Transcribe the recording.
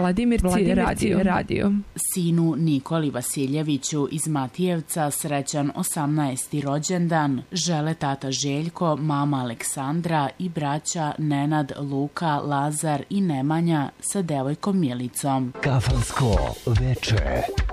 Vladimir C. radio. Sinu Nikoli Vasiljeviću iz Matijevca srećan 18. rođendan žele tata Željko, mama Aleksandra i braća Nenad, Luka, Lazar i Nemanja sa devojkom Milicom. Kafansko veče.